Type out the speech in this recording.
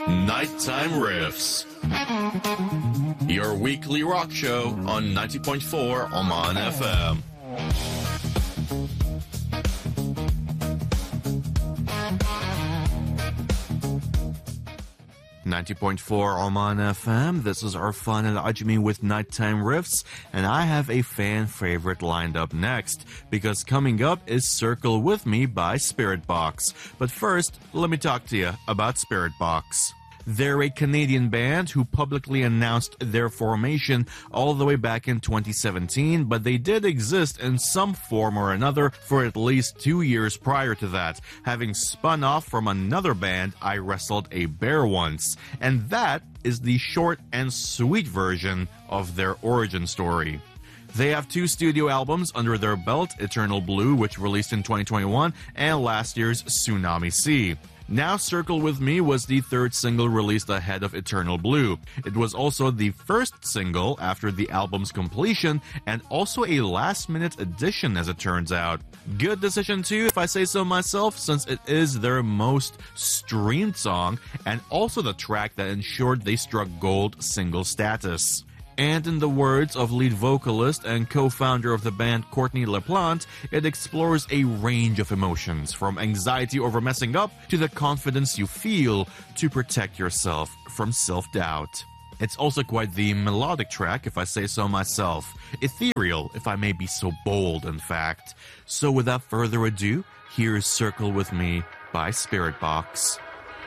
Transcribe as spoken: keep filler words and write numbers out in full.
Nighttime Riffs, your weekly rock show on ninety point four Oman F M. ninety point four Oman F M, this is Arfan Al-Ajmi with Nighttime Riffs, and I have a fan favorite lined up next, because coming up is Circle With Me by Spiritbox. But first, let me talk to you about Spiritbox. They're a Canadian band who publicly announced their formation all the way back in twenty seventeen, but they did exist in some form or another for at least two years prior to that, having spun off from another band, I Wrestled a Bear Once. And that is the short and sweet version of their origin story. They have two studio albums under their belt, Eternal Blue, which released in twenty twenty-one, and last year's Tsunami Sea. Now Circle With Me was the third single released ahead of Eternal Blue. It was also the first single after the album's completion, and also a last-minute addition as it turns out. Good decision too, if I say so myself, since it is their most streamed song, and also the track that ensured they struck gold single status. And in the words of lead vocalist and co-founder of the band Courtney LaPlante, it explores a range of emotions, from anxiety over messing up to the confidence you feel to protect yourself from self-doubt. It's also quite the melodic track, if I say so myself. Ethereal, if I may be so bold, in fact. So without further ado, here's Circle With Me by Spiritbox.